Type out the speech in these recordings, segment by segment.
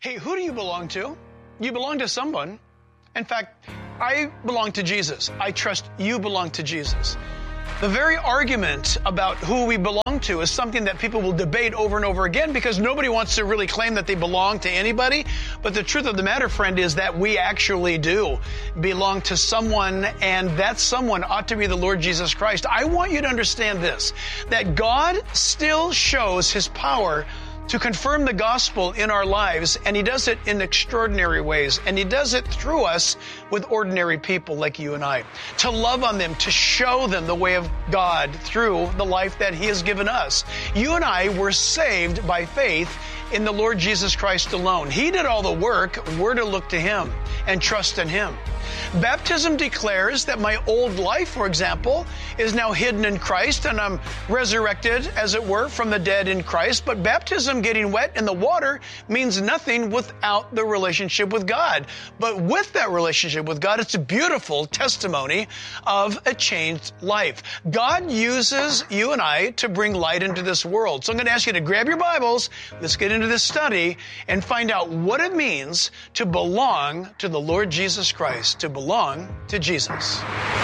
Hey, who do you belong to? You belong to someone. In fact, I belong to Jesus. I trust you belong to Jesus. The very argument about who we belong to is something that people will debate over and over again because nobody wants to really claim that they belong to anybody. But the truth of the matter, friend, is that we actually do belong to someone, and that someone ought to be the Lord Jesus Christ. I want you to understand this, that God still shows His power to confirm the gospel in our lives, and He does it in extraordinary ways, and He does it through us with ordinary people like you and I, to love on them, to show them the way of God through the life that He has given us. You and I were saved by faith in the Lord Jesus Christ alone. He did all the work. We're to look to Him and trust in Him. Baptism declares that my old life, for example, is now hidden in Christ, and I'm resurrected, as it were, from the dead in Christ. But baptism, getting wet in the water, means nothing without the relationship with God. But with that relationship with God, it's a beautiful testimony of a changed life. God uses you and I to bring light into this world. So I'm going to ask you to grab your Bibles, let's get into this study, and find out what it means to belong to the Lord Jesus Christ, to belong to Jesus.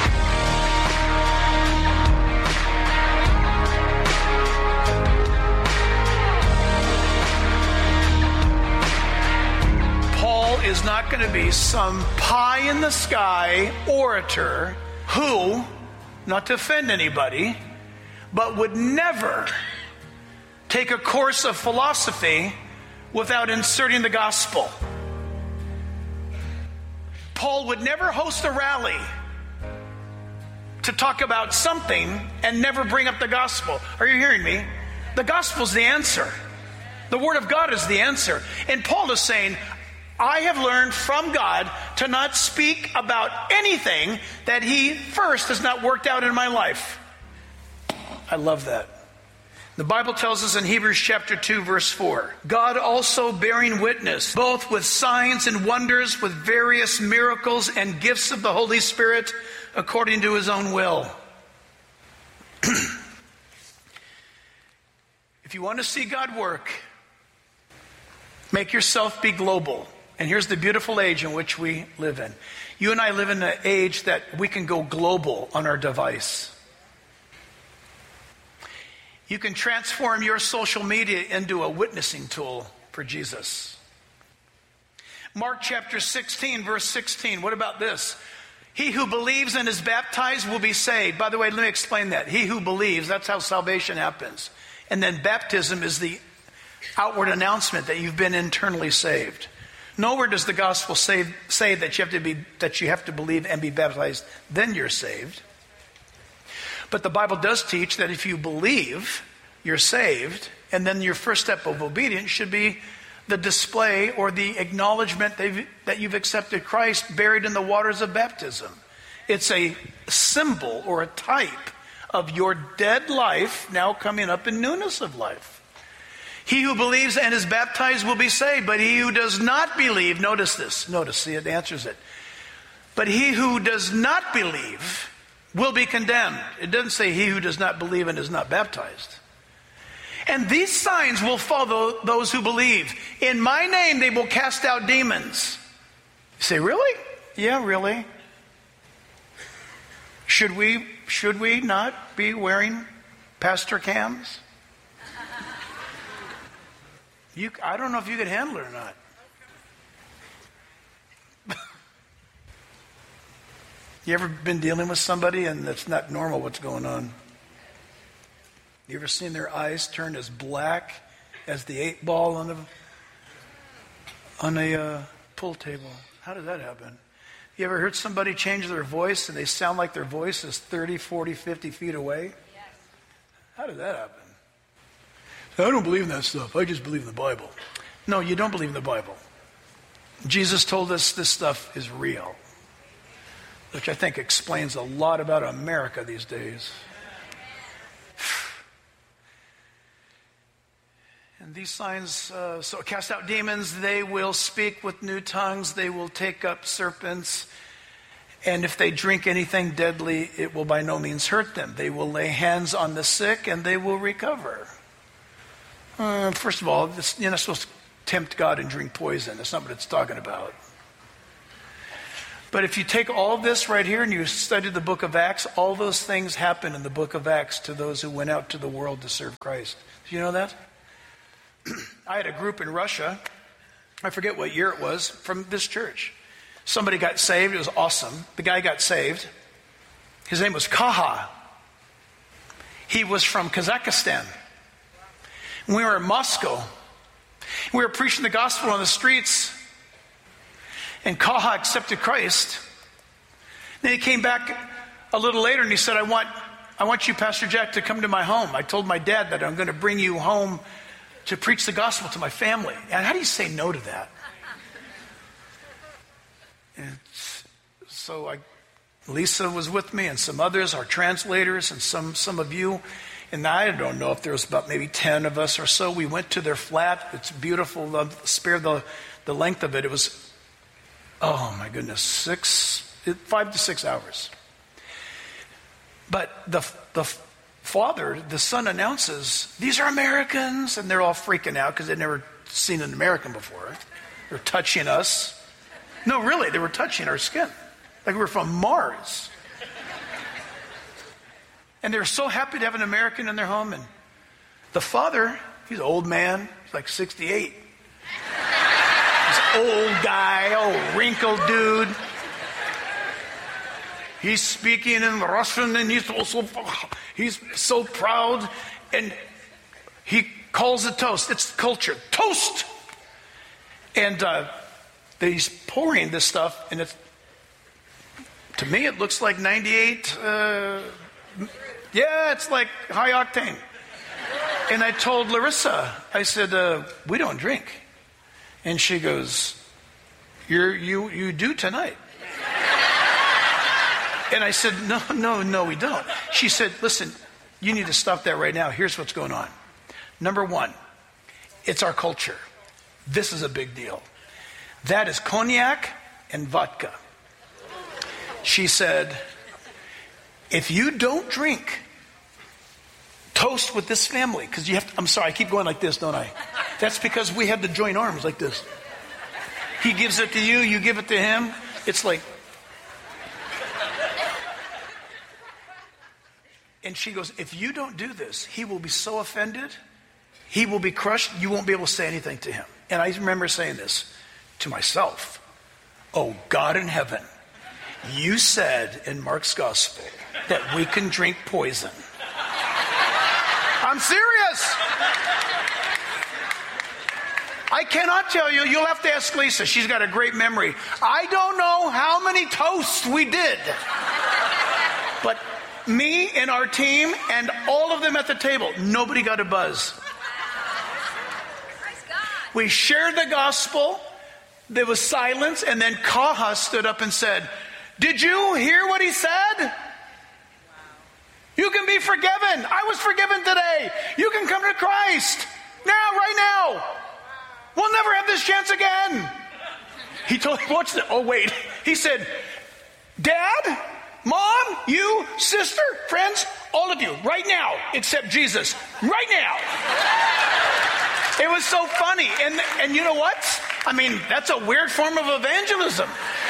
Paul is not going to be some pie-in-the-sky orator who, not to offend anybody, but would never take a course of philosophy without inserting the gospel. Paul would never host a rally to talk about something and never bring up the gospel. Are you hearing me? The gospel's the answer. The Word of God is the answer. And Paul is saying, I have learned from God to not speak about anything that He first has not worked out in my life. I love that. The Bible tells us in Hebrews chapter 2, verse 4, God also bearing witness, both with signs and wonders, with various miracles and gifts of the Holy Spirit, according to His own will. If you want to see God work, make yourself be global. And here's the beautiful age in which we live in. You and I live in an age that we can go global on our device. You can transform your social media into a witnessing tool for Jesus. Mark chapter 16, verse 16. What about this? He who believes and is baptized will be saved. By the way, let me explain that. He who believes, that's how salvation happens. And then baptism is the outward announcement that you've been internally saved. Nowhere does the gospel say that you have to believe and be baptized, then you're saved. But the Bible does teach that if you believe, you're saved, and then your first step of obedience should be the display or the acknowledgement that you've accepted Christ buried in the waters of baptism. It's a symbol or a type of your dead life now coming up in newness of life. He who believes and is baptized will be saved, but he who does not believe, see, it answers it. But he who does not believe will be condemned. It doesn't say he who does not believe and is not baptized. And these signs will follow those who believe. In my name they will cast out demons. You say, really? Yeah, really. Should we not be wearing pastor cams? I don't know if you could handle it or not. You ever been dealing with somebody and it's not normal what's going on? You ever seen their eyes turn as black as the 8 ball on a pool table? How did that happen? You ever heard somebody change their voice and they sound like their voice is 30, 40, 50 feet away? Yes. How did that happen? I don't believe in that stuff. I just believe in the Bible. No, you don't believe in the Bible. Jesus told us this stuff is real, which I think explains a lot about America these days. And these signs, so cast out demons, they will speak with new tongues, they will take up serpents, and if they drink anything deadly, it will by no means hurt them. They will lay hands on the sick and they will recover. First of all, you're not supposed to tempt God and drink poison. That's not what it's talking about. But if you take all this right here and you study the book of Acts, all those things happen in the book of Acts to those who went out to the world to serve Christ. Do you know that? I had a group in Russia, I forget what year it was, from this church. Somebody got saved. It was awesome. The guy got saved. His name was Kaha. He was from Kazakhstan. We were in Moscow. We were preaching the gospel on the streets. And Kaha accepted Christ. Then he came back a little later and he said, I want you, Pastor Jack, to come to my home. I told my dad that I'm going to bring you home to preach the gospel to my family. And how do you say no to that? And so Lisa was with me and some others, our translators, and some of you. And I don't know if there was about maybe 10 of us or so. We went to their flat. It's beautiful. Spare the length of it. It was, oh my goodness, 5 to 6 hours. But the son announces, these are Americans. And they're all freaking out because they'd never seen an American before. They're touching us. No, really, they were touching our skin. Like we were from Mars. And they were so happy to have an American in their home. And the father, he's an old man. He's like 68. He's an old guy, old wrinkled dude. He's speaking in Russian and he's so proud. And he calls a toast. It's culture. Toast! And he's pouring this stuff, and to me it looks like 98. Yeah, it's like high octane. And I told Larissa, I said, we don't drink. And she goes, you do tonight. And I said, no, we don't. She said, listen, you need to stop that right now. Here's what's going on. Number one, it's our culture. This is a big deal. That is cognac and vodka. She said, if you don't drink, toast with this family, because you have to, I'm sorry, I keep going like this, don't I? That's because we had to join arms like this. He gives it to you, you give it to him. It's like, and she goes, if you don't do this, he will be so offended, he will be crushed, you won't be able to say anything to him. And I remember saying this to myself. Oh, God in heaven, you said in Mark's gospel that we can drink poison. I'm serious. I cannot tell you. You'll have to ask Lisa. She's got a great memory. I don't know how many toasts we did. But me and our team and all of them at the table, nobody got a buzz. We shared the gospel. There was silence, and then Kaha stood up and said, did you hear what he said? You can be forgiven. I was forgiven today. You can come to Christ. Now, right now. We'll never have this chance again. He told me, watch this. Oh, wait. He said, Dad, Mom, you, sister, friends, all of you, right now, except Jesus. Right now. It was so funny. And you know what? I mean, that's a weird form of evangelism.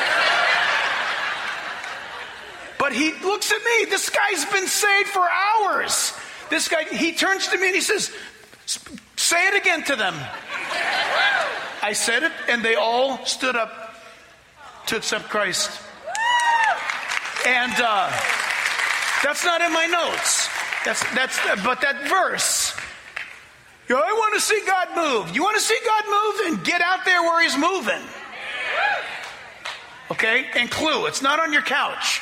But he looks at me. This guy's been saved for hours. This guy, he turns to me and he says, say it again to them. I said it, and they all stood up to accept Christ. And that's not in my notes. But that verse. I want to see God move. You want to see God move? Then get out there where he's moving. Okay? And clue, it's not on your couch.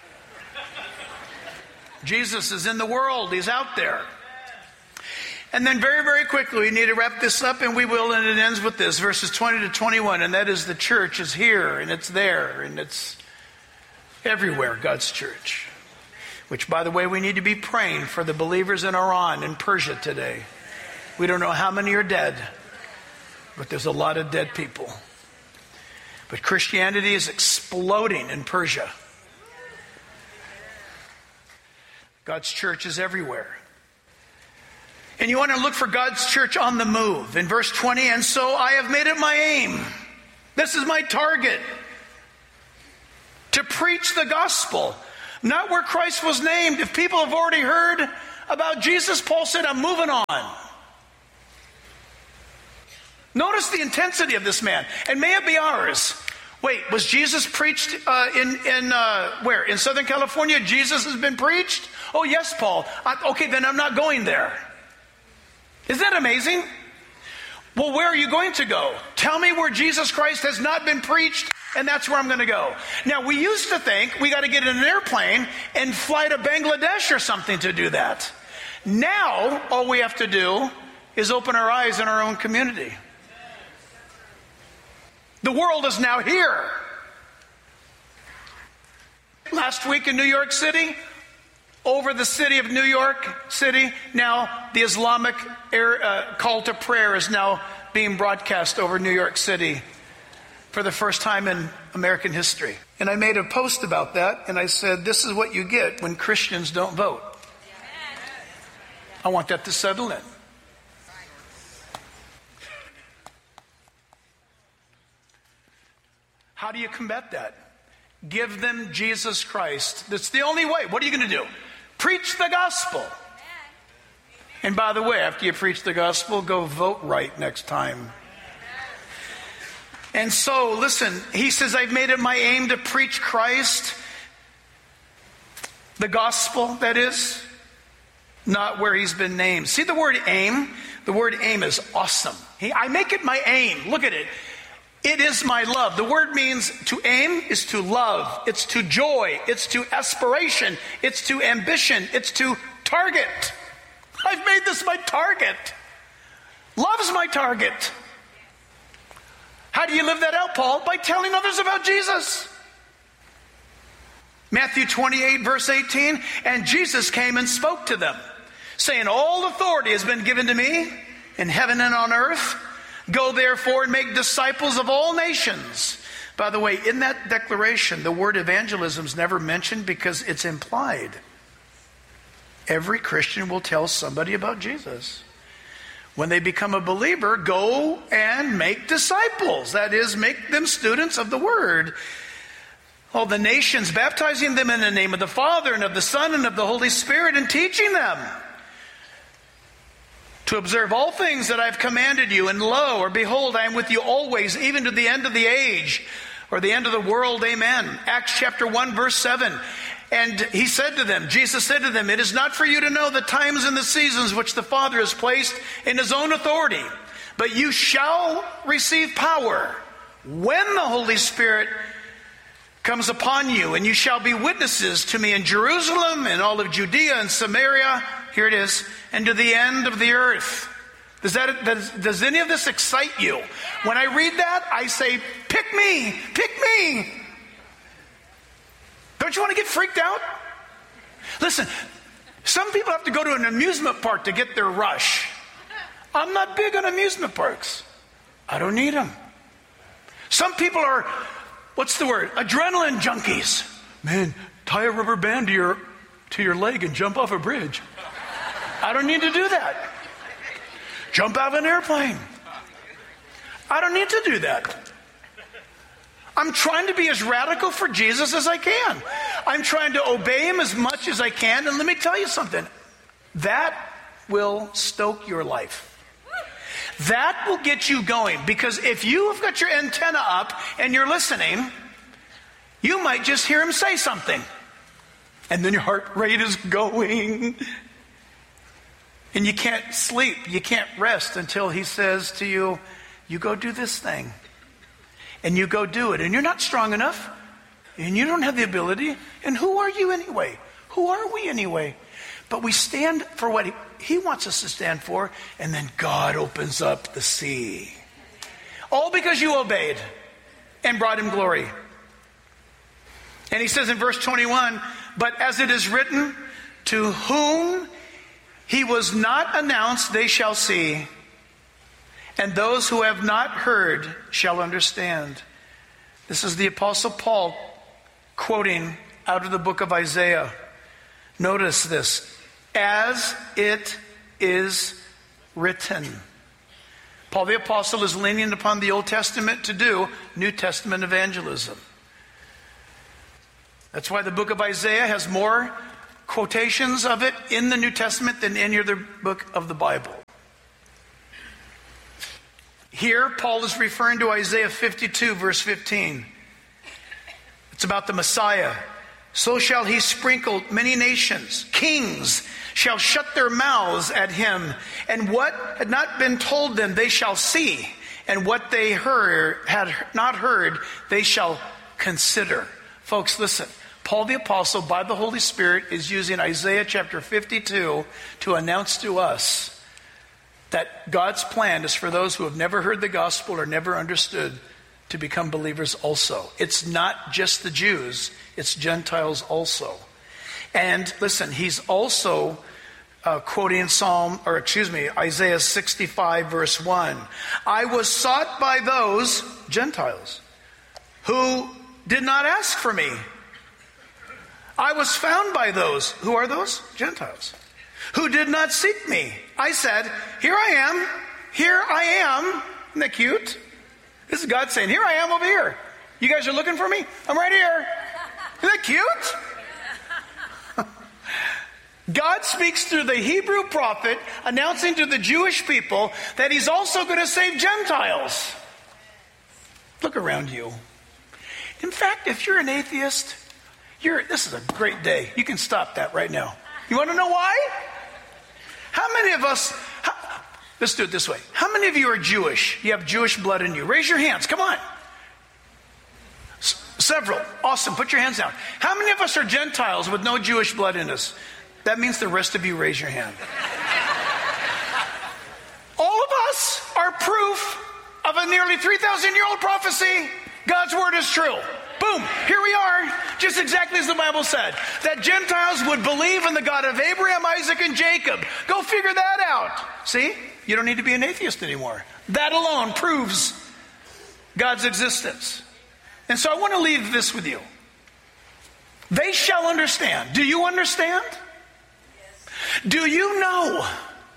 Jesus is in the world. He's out there. And then very, very quickly, we need to wrap this up, and we will, and it ends with this, verses 20 to 21, and that is the church is here, and it's there, and it's everywhere, God's church. Which, by the way, we need to be praying for the believers in Iran and Persia today. We don't know how many are dead, but there's a lot of dead people. But Christianity is exploding in Persia. God's church is everywhere. And you want to look for God's church on the move. In verse 20, and so I have made it my aim. This is my target. To preach the gospel. Not where Christ was named. If people have already heard about Jesus, Paul said, I'm moving on. Notice the intensity of this man. And may it be ours. Wait, was Jesus preached in where? In Southern California? Jesus has been preached? Oh, yes, Paul. Okay, then I'm not going there. Isn't that amazing? Well, where are you going to go? Tell me where Jesus Christ has not been preached, and that's where I'm going to go. Now, we used to think we got to get in an airplane and fly to Bangladesh or something to do that. Now, all we have to do is open our eyes in our own community. The world is now here. Last week in New York City, over the city of New York City, now the Islamic call to prayer is now being broadcast over New York City for the first time in American history. And I made a post about that, and I said, this is what you get when Christians don't vote. I want that to settle in. How do you combat that? Give them Jesus Christ. That's the only way. What are you going to do? Preach the gospel. And by the way, after you preach the gospel, go vote right next time. And so, listen, he says, I've made it my aim to preach Christ. The gospel, that is, not where he's been named. See the word aim? The word aim is awesome. I make it my aim. Look at it. It is my love. The word means to aim is to love. It's to joy. It's to aspiration. It's to ambition. It's to target. I've made this my target. Love's my target. How do you live that out, Paul? By telling others about Jesus. Matthew 28, verse 18, and Jesus came and spoke to them, saying, all authority has been given to me in heaven and on earth. Go therefore and make disciples of all nations. By the way, in that declaration, the word evangelism is never mentioned because it's implied. Every Christian will tell somebody about Jesus. When they become a believer, go and make disciples. That is, make them students of the word. All the nations, baptizing them in the name of the Father and of the Son and of the Holy Spirit, and teaching them to observe all things that I've commanded you. And lo, or behold, I am with you always, even to the end of the age, or the end of the world. Amen. Acts chapter 1, verse 7. And he said to them, Jesus said to them, it is not for you to know the times and the seasons which the Father has placed in his own authority, but you shall receive power when the Holy Spirit comes upon you, and you shall be witnesses to me in Jerusalem and all of Judea and Samaria, here it is, and to the end of the earth. Does any of this excite you? When I read that, I say, pick me, pick me. Don't you want to get freaked out? Listen, some people have to go to an amusement park to get their rush. I'm not big on amusement parks. I don't need them. Some people are, what's the word? Adrenaline junkies. Man, tie a rubber band to your leg and jump off a bridge. I don't need to do that. Jump out of an airplane. I don't need to do that. I'm trying to be as radical for Jesus as I can. I'm trying to obey him as much as I can. And let me tell you something. That will stoke your life. That will get you going. Because if you have got your antenna up and you're listening, you might just hear him say something. And then your heart rate is going. And you can't sleep. You can't rest until he says to you, you go do this thing. And you go do it. And you're not strong enough. And you don't have the ability. And who are you anyway? Who are we anyway? But we stand for what he wants us to stand for. And then God opens up the sea. All because you obeyed and brought him glory. And he says in verse 21, but as it is written, to whom he was not announced, they shall see. And those who have not heard shall understand. This is the Apostle Paul quoting out of the book of Isaiah. Notice this. As it is written. Paul the Apostle is leaning upon the Old Testament to do New Testament evangelism. That's why the book of Isaiah has more quotations of it in the New Testament than any other book of the Bible. Here, Paul is referring to Isaiah 52, verse 15. It's about the Messiah. So shall he sprinkle many nations. Kings shall shut their mouths at him. And what had not been told them, they shall see. And what they had not heard, they shall consider. Folks, listen. Paul the Apostle, by the Holy Spirit, is using Isaiah chapter 52 to announce to us that God's plan is for those who have never heard the gospel or never understood to become believers also. It's not just the Jews, it's Gentiles also. And listen, he's also quoting Isaiah 65 verse 1. I was sought by those, Gentiles, who did not ask for me. I was found by those, who are those? Gentiles, who did not seek me. I said, here I am. Isn't that cute? This is God saying, here I am over here. You guys are looking for me? I'm right here. Isn't that cute? God speaks through the Hebrew prophet, announcing to the Jewish people that he's also going to save Gentiles. Look around you. In fact, if you're an atheist, this is a great day. You can stop that right now. You want to know why? How many of us, let's do it this way. How many of you are Jewish? You have Jewish blood in you. Raise your hands. Come on. Several. Awesome. Put your hands down. How many of us are Gentiles with no Jewish blood in us? That means the rest of you raise your hand. All of us are proof of a nearly 3,000-year-old prophecy. God's word is true. Boom, here we are, just exactly as the Bible said, that Gentiles would believe in the God of Abraham, Isaac, and Jacob. Go figure that out. See, you don't need to be an atheist anymore. That alone proves God's existence. And so I want to leave this with you. They shall understand. Do you understand? Yes. Do you know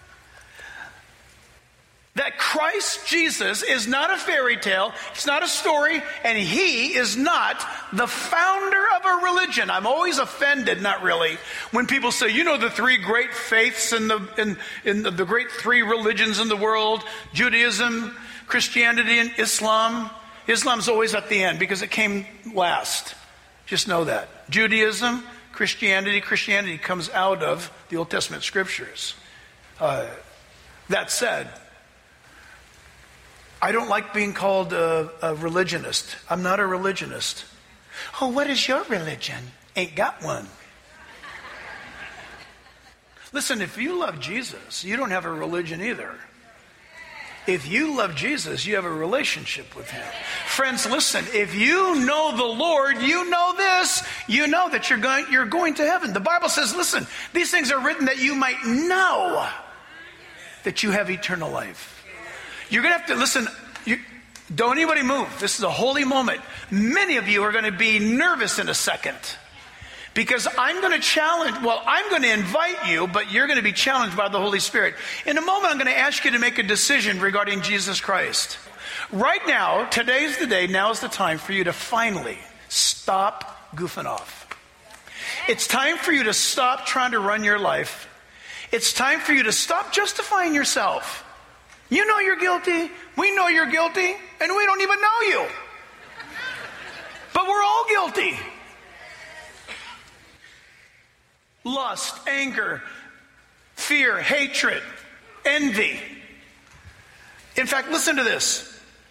that Christ Jesus is not a fairy tale, it's not a story, and he is not the founder of a religion? I'm always offended, not really, when people say, you know, the three great faiths in the great three religions in the world, Judaism, Christianity, and Islam. Islam's always at the end because it came last. Just know that. Judaism, Christianity comes out of the Old Testament scriptures. That said, I don't like being called a religionist. I'm not a religionist. Oh, what is your religion? Ain't got one. Listen, if you love Jesus, you don't have a religion either. If you love Jesus, you have a relationship with him. Friends, listen, if you know the Lord, you know this. You know that you're going to heaven. The Bible says, listen, these things are written that you might know that you have eternal life. You're going to have to listen. Don't anybody move. This is a holy moment. Many of you are going to be nervous in a second because I'm going to invite you, but you're going to be challenged by the Holy Spirit. In a moment, I'm going to ask you to make a decision regarding Jesus Christ. Right now, today's the day, now's the time for you to finally stop goofing off. It's time for you to stop trying to run your life. It's time for you to stop justifying yourself. You know you're guilty. We know you're guilty. And we don't even know you. But we're all guilty. Lust, anger, fear, hatred, envy. In fact, listen to this.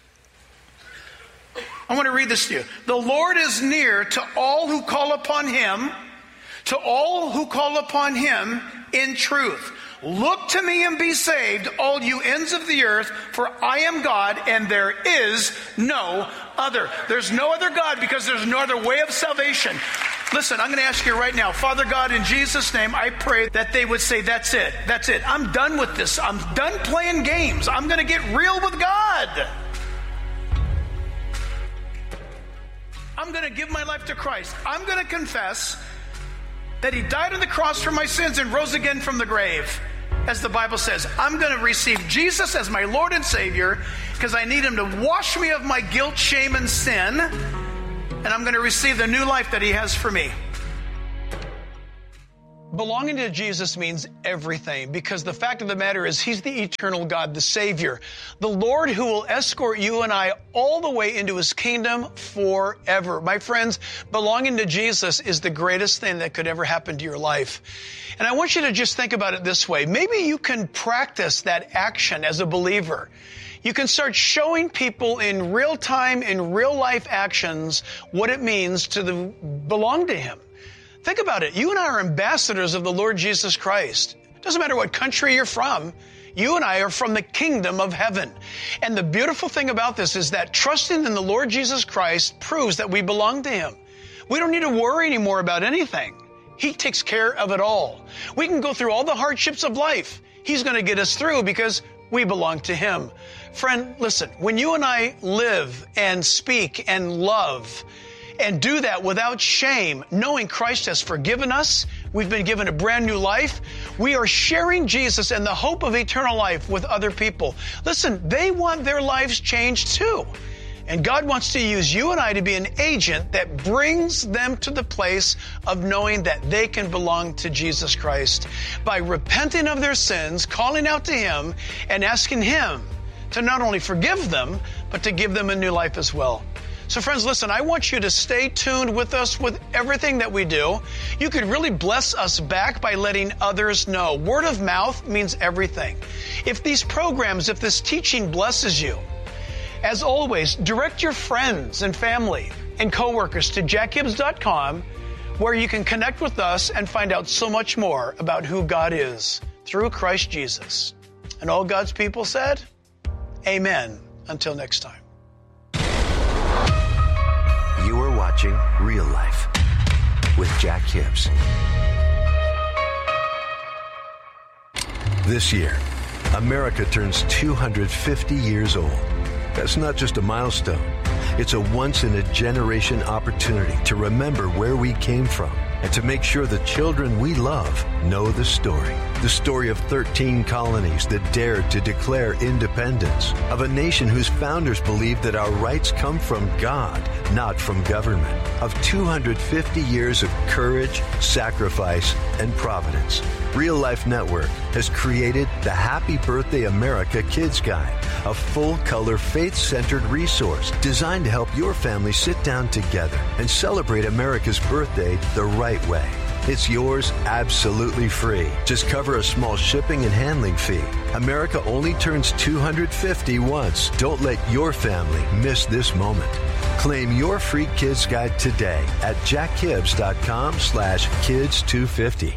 I want to read this to you. The Lord is near to all who call upon him, in truth. Look to me and be saved, all you ends of the earth, for I am God and there is no other. There's no other God because there's no other way of salvation. Listen, I'm going to ask you right now, Father God, in Jesus' name, I pray that they would say, that's it. I'm done with this. I'm done playing games. I'm going to get real with God. I'm going to give my life to Christ. I'm going to confess that he died on the cross for my sins and rose again from the grave. as the Bible says. I'm going to receive Jesus as my Lord and Savior because I need him to wash me of my guilt, shame, and sin. And I'm going to receive the new life that he has for me. Belonging to Jesus means everything, because the fact of the matter is he's the eternal God, the Savior, the Lord who will escort you and I all the way into his kingdom forever. My friends, belonging to Jesus is the greatest thing that could ever happen to your life. And I want you to just think about it this way. Maybe you can practice that action as a believer. You can start showing people in real time, in real life actions, what it means to belong to him. Think about it. You and I are ambassadors of the Lord Jesus Christ. It doesn't matter what country you're from. You and I are from the kingdom of heaven. And the beautiful thing about this is that trusting in the Lord Jesus Christ proves that we belong to him. We don't need to worry anymore about anything. He takes care of it all. We can go through all the hardships of life. He's going to get us through because we belong to him. Friend, listen, when you and I live and speak and love and do that without shame, knowing Christ has forgiven us, we've been given a brand new life, we are sharing Jesus and the hope of eternal life with other people. Listen, they want their lives changed too. And God wants to use you and I to be an agent that brings them to the place of knowing that they can belong to Jesus Christ by repenting of their sins, calling out to him, and asking him to not only forgive them, but to give them a new life as well. So friends, listen, I want you to stay tuned with us with everything that we do. You could really bless us back by letting others know. Word of mouth means everything. If these programs, if this teaching blesses you, as always, direct your friends and family and coworkers to jackhibbs.com, where you can connect with us and find out so much more about who God is through Christ Jesus. And all God's people said, amen. Until next time. You are watching Real Life with Jack Hibbs. This year, America turns 250 years old. That's not just a milestone. It's a once-in-a-generation opportunity to remember where we came from and to make sure the children we love know the story. The story of 13 colonies that dared to declare independence, of a nation whose founders believed that our rights come from God, not from government, of 250 years of courage, sacrifice, and providence. Real Life Network has created the Happy Birthday America Kids Guide, a full-color, faith-centered resource designed to help your family sit down together and celebrate America's birthday the right way. It's yours absolutely free. Just cover a small shipping and handling fee. America only turns 250 once. Don't let your family miss this moment. Claim your free Kids Guide today at jackhibbs.com/kids250.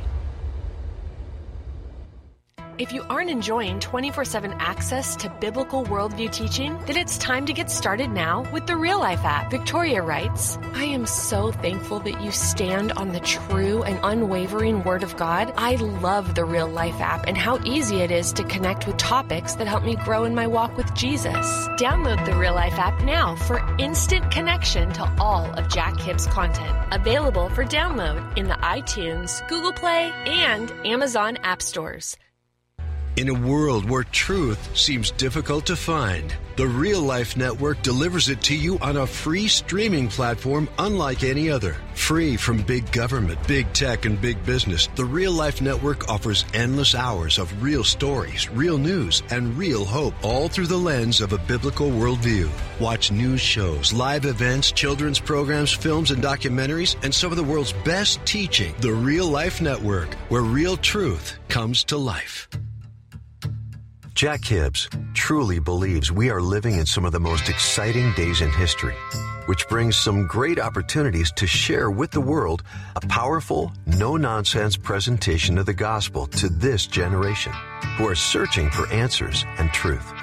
If you aren't enjoying 24/7 access to biblical worldview teaching, then it's time to get started now with the Real Life app. Victoria writes, I am so thankful that you stand on the true and unwavering Word of God. I love the Real Life app and how easy it is to connect with topics that help me grow in my walk with Jesus. Download the Real Life app now for instant connection to all of Jack Hibbs' content. Available for download in the iTunes, Google Play, and Amazon app stores. In a world where truth seems difficult to find, the Real Life Network delivers it to you on a free streaming platform unlike any other. Free from big government, big tech, and big business, the Real Life Network offers endless hours of real stories, real news, and real hope, all through the lens of a biblical worldview. Watch news shows, live events, children's programs, films, and documentaries, and some of the world's best teaching. The Real Life Network, where real truth comes to life. Jack Hibbs truly believes we are living in some of the most exciting days in history, which brings some great opportunities to share with the world a powerful, no-nonsense presentation of the gospel to this generation who are searching for answers and truth.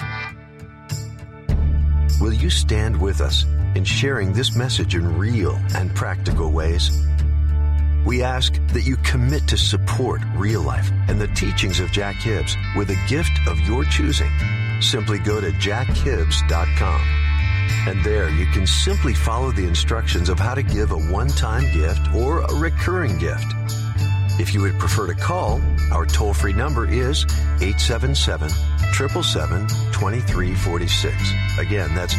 Will you stand with us in sharing this message in real and practical ways? We ask that you commit to support Real Life and the teachings of Jack Hibbs with a gift of your choosing. Simply go to jackhibbs.com. And there you can simply follow the instructions of how to give a one-time gift or a recurring gift. If you would prefer to call, Our toll-free number is 877-777-2346. Again, that's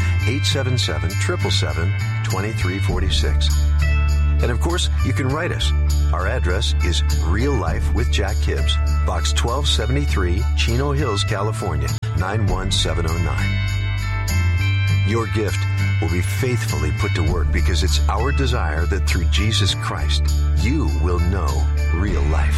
877-777-2346. And of course, you can write us. Our address is Real Life with Jack Hibbs, Box 1273, Chino Hills, California, 91709. Your gift will be faithfully put to work because it's our desire that through Jesus Christ, you will know real life.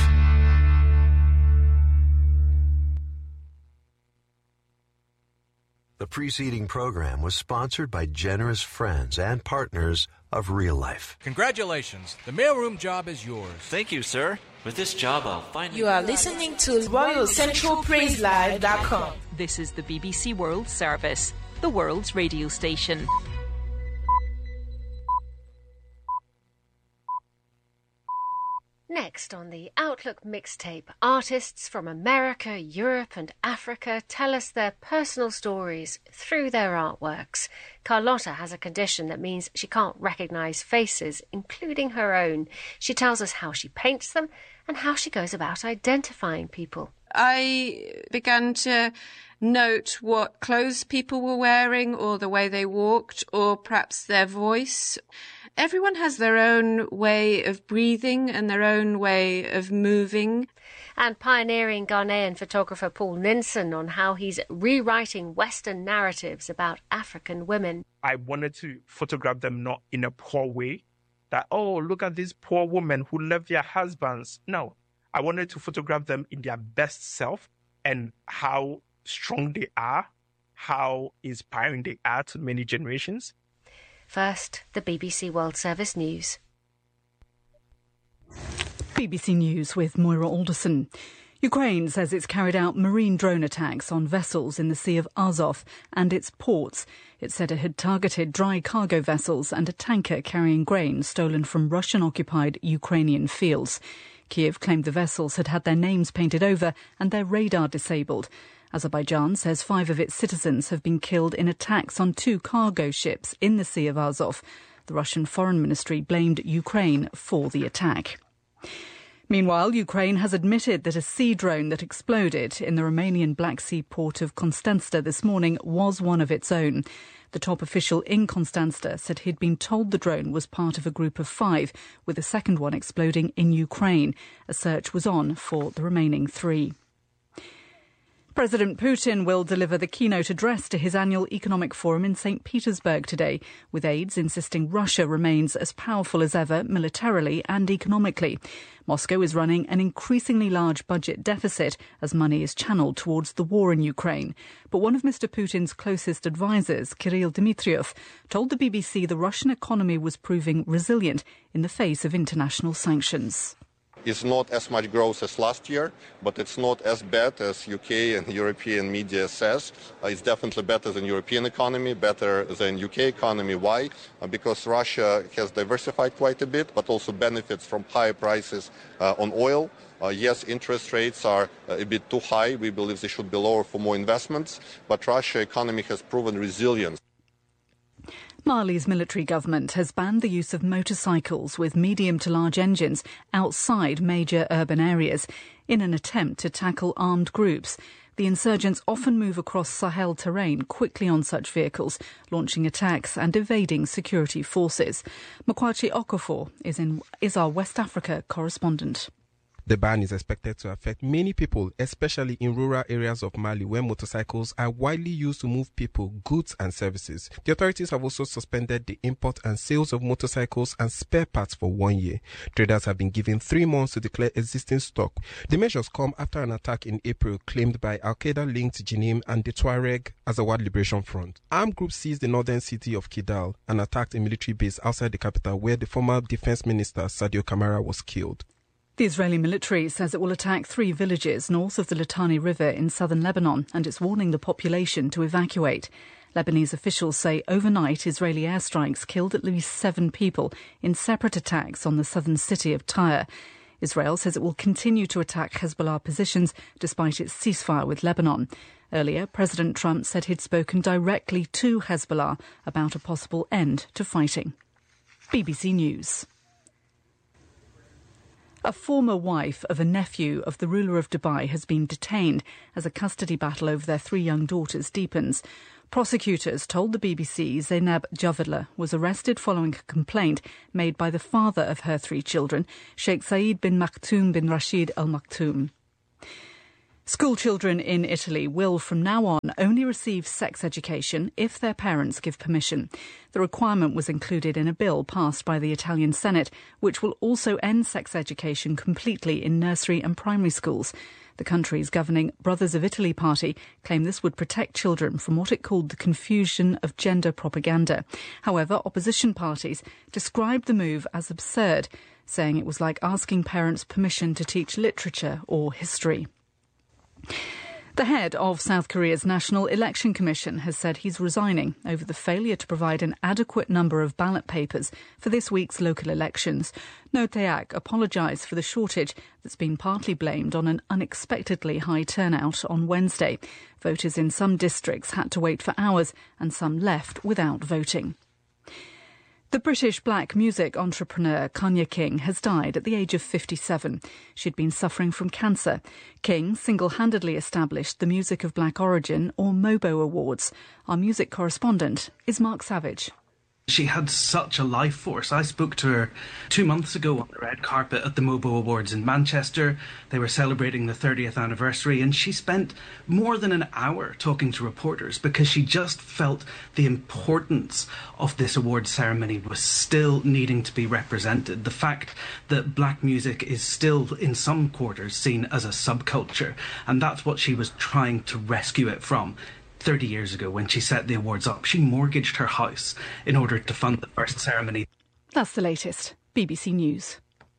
The preceding program was sponsored by generous friends and partners of Real Life. Congratulations. The mailroom job is yours. Thank you, sir. With this job, I'll finally... You are listening to RoyalCentralPraiseLive.com. This is the BBC World Service, the world's radio station. Next on the Outlook mixtape, artists from America, Europe and Africa tell us their personal stories through their artworks. Carlotta has a condition that means she can't recognise faces, including her own. She tells us how she paints them and how she goes about identifying people. I began to note what clothes people were wearing or the way they walked or perhaps their voice. Everyone has their own way of breathing and their own way of moving. And pioneering Ghanaian photographer Paul Ninson on how he's rewriting Western narratives about African women. I wanted to photograph them not in a poor way, that, oh, look at these poor women who left their husbands. No, I wanted to photograph them in their best self and how strong they are, how inspiring they are to many generations. First, the BBC World Service News. BBC News with Moira Alderson. Ukraine says it's carried out marine drone attacks on vessels in the Sea of Azov and its ports. It said it had targeted dry cargo vessels and a tanker carrying grain stolen from Russian-occupied Ukrainian fields. Kiev claimed the vessels had had their names painted over and their radar disabled. Azerbaijan says 5 of its citizens have been killed in attacks on 2 cargo ships in the Sea of Azov. The Russian Foreign Ministry blamed Ukraine for the attack. Meanwhile, Ukraine has admitted that a sea drone that exploded in the Romanian Black Sea port of Constanța this morning was one of its own. The top official in Constanța said he'd been told the drone was part of a group of 5, with the second one exploding in Ukraine. A search was on for the remaining 3. President Putin will deliver the keynote address to his annual economic forum in St. Petersburg today, with aides insisting Russia remains as powerful as ever militarily and economically. Moscow is running an increasingly large budget deficit as money is channeled towards the war in Ukraine. But one of Mr. Putin's closest advisers, Kirill Dmitriev, told the BBC the Russian economy was proving resilient in the face of international sanctions. It's not as much growth as last year, but it's not as bad as UK and European media says. It's definitely better than European economy, better than UK economy. Why? Because Russia has diversified quite a bit, but also benefits from higher prices on oil. Yes, interest rates are a bit too high. We believe they should be lower for more investments, but Russia's economy has proven resilience. Mali's military government has banned the use of motorcycles with medium to large engines outside major urban areas in an attempt to tackle armed groups. The insurgents often move across Sahel terrain quickly on such vehicles, launching attacks and evading security forces. Makwachi Okofor is our West Africa correspondent. The ban is expected to affect many people, especially in rural areas of Mali where motorcycles are widely used to move people, goods and services. The authorities have also suspended the import and sales of motorcycles and spare parts for 1 year. Traders have been given 3 months to declare existing stock. The measures come after an attack in April claimed by Al-Qaeda-linked Jinim and the Tuareg Azawad Liberation Front. Armed groups seized the northern city of Kidal and attacked a military base outside the capital where the former defense minister Sadio Kamara was killed. The Israeli military says it will attack 3 villages north of the Litani River in southern Lebanon, and it's warning the population to evacuate. Lebanese officials say overnight Israeli airstrikes killed at least 7 people in separate attacks on the southern city of Tyre. Israel says it will continue to attack Hezbollah positions despite its ceasefire with Lebanon. Earlier, President Trump said he'd spoken directly to Hezbollah about a possible end to fighting. BBC News. A former wife of a nephew of the ruler of Dubai has been detained as a custody battle over their 3 young daughters deepens. Prosecutors told the BBC Zainab Javidla was arrested following a complaint made by the father of her 3 children, Sheikh Saeed bin Maktoum bin Rashid Al Maktoum. School children in Italy will from now on only receive sex education if their parents give permission. The requirement was included in a bill passed by the Italian Senate, which will also end sex education completely in nursery and primary schools. The country's governing Brothers of Italy party claimed this would protect children from what it called the confusion of gender propaganda. However, opposition parties described the move as absurd, saying it was like asking parents permission to teach literature or history. The head of South Korea's National Election Commission has said he's resigning over the failure to provide an adequate number of ballot papers for this week's local elections. No Tae-ak apologised for the shortage that's been partly blamed on an unexpectedly high turnout on Wednesday. Voters in some districts had to wait for hours and some left without voting. The British black music entrepreneur Kanya King has died at the age of 57. She'd been suffering from cancer. King single-handedly established the Music of Black Origin, or MOBO Awards. Our music correspondent is Mark Savage. She had such a life force. I spoke to her 2 months ago on the red carpet at the MOBO Awards in Manchester. They were celebrating the 30th anniversary, and she spent more than an hour talking to reporters because she just felt the importance of this award ceremony was still needing to be represented. The fact that black music is still in some quarters seen as a subculture, and that's what she was trying to rescue it from. 30 years ago, when she set the awards up, she mortgaged her house in order to fund the first ceremony. That's the latest. BBC News.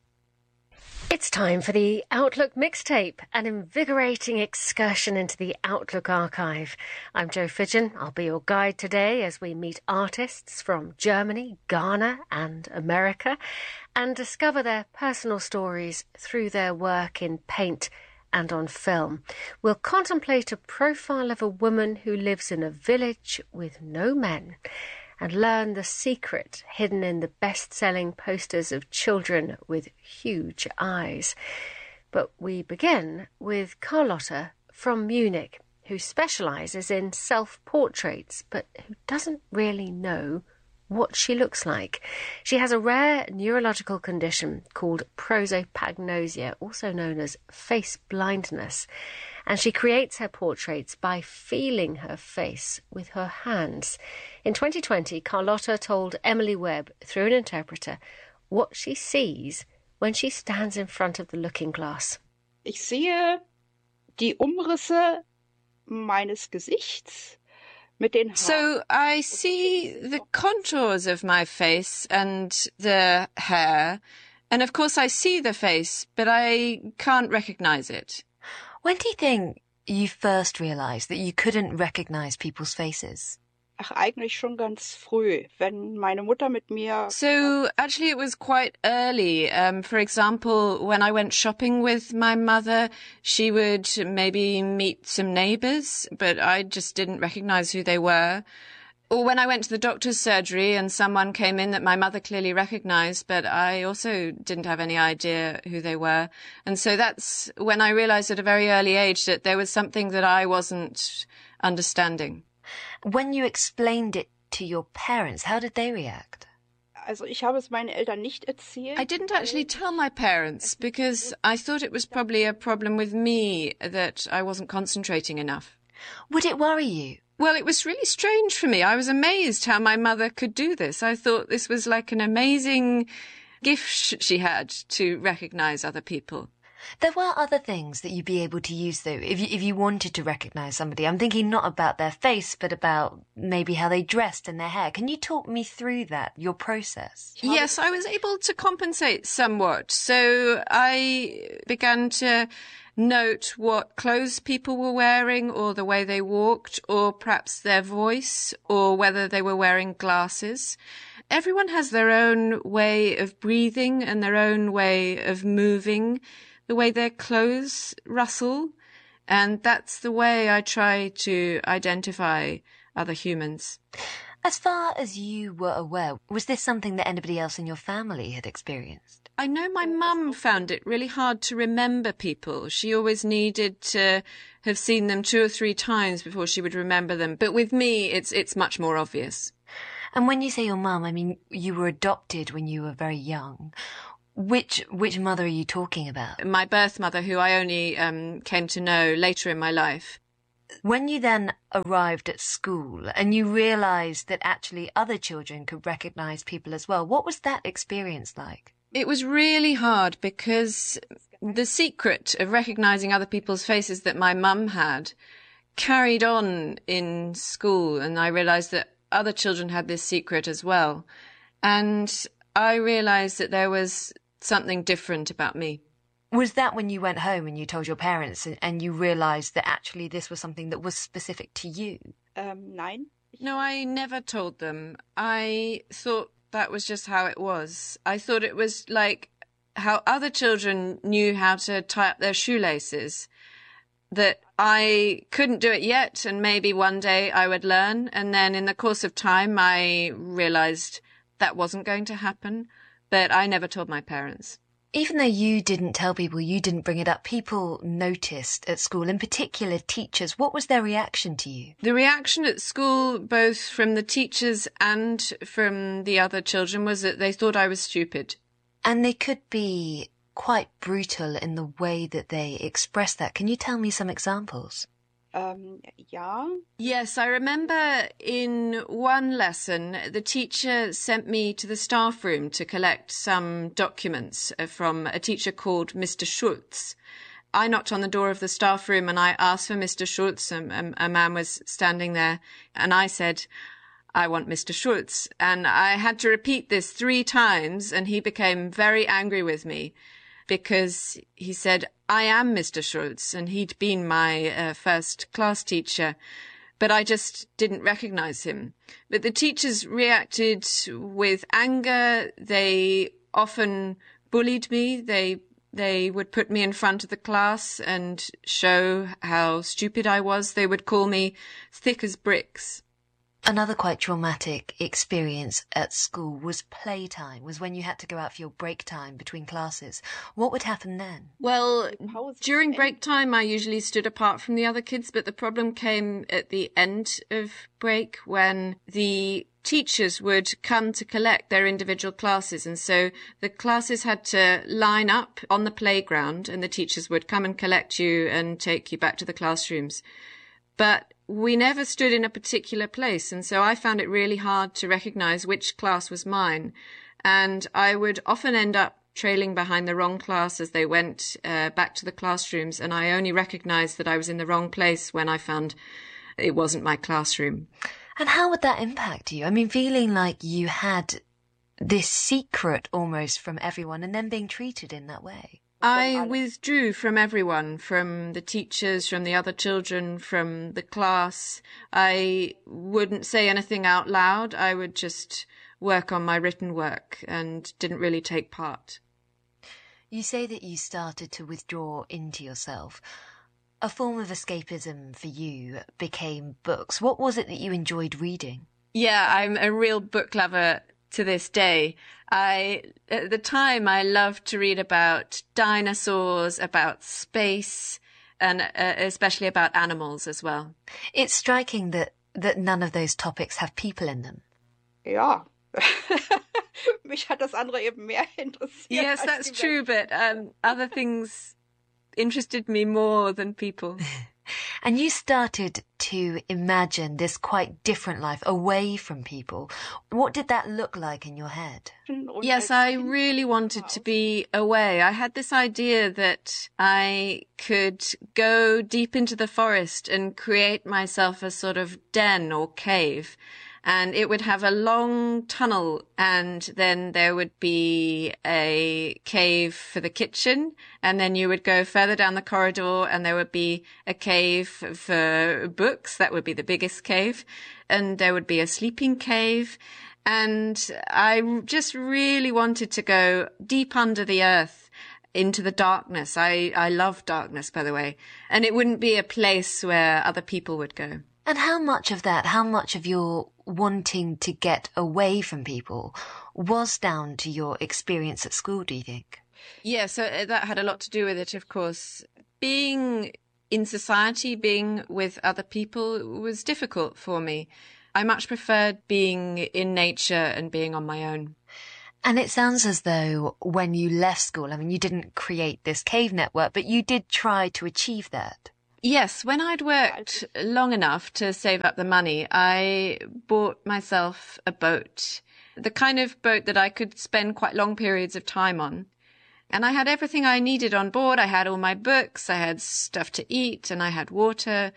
It's time for the Outlook Mixtape, an invigorating excursion into the Outlook archive. I'm Jo Fidgen. I'll be your guide today as we meet artists from Germany, Ghana and America and discover their personal stories through their work in paint and on film. We'll contemplate a profile of a woman who lives in a village with no men and learn the secret hidden in the best-selling posters of children with huge eyes. But we begin with Carlotta from Munich, who specialises in self-portraits, but who doesn't really know what she looks like. She has a rare neurological condition called prosopagnosia, also known as face blindness, and she creates her portraits by feeling her face with her hands. In 2020, Carlotta told Emily Webb through an interpreter what she sees when she stands in front of the looking glass. Ich sehe die Umrisse meines Gesichts. So I see the contours of my face and the hair, and of course I see the face, but I can't recognise it. When do you think you first realised that you couldn't recognise people's faces? Ach, eigentlich schon ganz früh, wenn meine Mutter mit mir... So actually it was quite early. For example, when I went shopping with my mother, she would maybe meet some neighbours, but I just didn't recognise who they were. Or when I went to the doctor's surgery and someone came in that my mother clearly recognised, but I also didn't have any idea who they were. And so that's when I realised at a very early age that there was something that I wasn't understanding. When you explained it to your parents, how did they react? Also ich habe es meinen Eltern nicht erzählt. I didn't actually tell my parents because I thought it was probably a problem with me that I wasn't concentrating enough. Would it worry you? Well, it was really strange for me. I was amazed how my mother could do this. I thought this was like an amazing gift she had to recognise other people. There were other things that you'd be able to use, though, if you wanted to recognise somebody. I'm thinking not about their face, but about maybe how they dressed and their hair. Can you talk me through that, your process? Yes, I was able to compensate somewhat. So I began to note what clothes people were wearing or the way they walked or perhaps their voice or whether they were wearing glasses. Everyone has their own way of breathing and their own way of moving, the way their clothes rustle, and that's the way I try to identify other humans. As far as you were aware, was this something that anybody else in your family had experienced? I know my mum found it really hard to remember people. She always needed to have seen them 2 or 3 times before she would remember them. But with me, it's much more obvious. And when you say your mum, I mean, you were adopted when you were very young. Which mother are you talking about? My birth mother, who I only came to know later in my life. When you then arrived at school and you realised that actually other children could recognise people as well, what was that experience like? It was really hard because the secret of recognising other people's faces that my mum had carried on in school, and I realised that other children had this secret as well. And I realised that there was something different about me. Was that when you went home and you told your parents and you realised that actually this was something that was specific to you? Nein. No, I never told them. I thought that was just how it was. I thought it was like how other children knew how to tie up their shoelaces, that I couldn't do it yet, and maybe one day I would learn. And then in the course of time, I realised that wasn't going to happen, but I never told my parents. Even though you didn't tell people, you didn't bring it up, people noticed at school, in particular teachers. What was their reaction to you? The reaction at school, both from the teachers and from the other children, was that they thought I was stupid. And they could be quite brutal in the way that they express that. Can you tell me some examples? Yeah. Yes, I remember in one lesson, the teacher sent me to the staff room to collect some documents from a teacher called Mr. Schultz. I knocked on the door of the staff room and I asked for Mr. Schultz. A man was standing there and I said, "I want Mr. Schultz." And I had to repeat this 3 times and he became very angry with me, because he said, "I am Mr. Schultz," and he'd been my first class teacher, but I just didn't recognise him. But the teachers reacted with anger. They often bullied me. They would put me in front of the class and show how stupid I was. They would call me thick as bricks. Another quite traumatic experience at school was playtime, was when you had to go out for your break time between classes. What would happen then? Well, during break time, I usually stood apart from the other kids, but the problem came at the end of break when the teachers would come to collect their individual classes. And so the classes had to line up on the playground and the teachers would come and collect you and take you back to the classrooms. But we never stood in a particular place, and so I found it really hard to recognise which class was mine. And I would often end up trailing behind the wrong class as they went back to the classrooms, and I only recognised that I was in the wrong place when I found it wasn't my classroom. And how would that impact you? I mean, feeling like you had this secret almost from everyone and then being treated in that way. I withdrew from everyone, from the teachers, from the other children, from the class. I wouldn't say anything out loud. I would just work on my written work and didn't really take part. You say that you started to withdraw into yourself. A form of escapism for you became books. What was it that you enjoyed reading? Yeah, I'm a real book lover to this day. At the time, I loved to read about dinosaurs, about space, and especially about animals as well. It's striking that none of those topics have people in them. Ja. Mich hat das andere eben mehr interessiert. Yes, that's true, but other things interested me more than people. And you started to imagine this quite different life away from people. What did that look like in your head? Yes, I really wanted to be away. I had this idea that I could go deep into the forest and create myself a sort of den or cave. And it would have a long tunnel, and then there would be a cave for the kitchen, and then you would go further down the corridor and there would be a cave for books. That would be the biggest cave. And there would be a sleeping cave. And I just really wanted to go deep under the earth into the darkness. I love darkness, by the way. And it wouldn't be a place where other people would go. And how much of your wanting to get away from people was down to your experience at school, do you think? Yeah, so that had a lot to do with it, of course. Being in society, being with other people was difficult for me. I much preferred being in nature and being on my own. And it sounds as though when you left school, I mean, you didn't create this cave network, but you did try to achieve that. Yes, when I'd worked long enough to save up the money, I bought myself a boat, the kind of boat that I could spend quite long periods of time on. And I had everything I needed on board. I had all my books, I had stuff to eat, and I had water.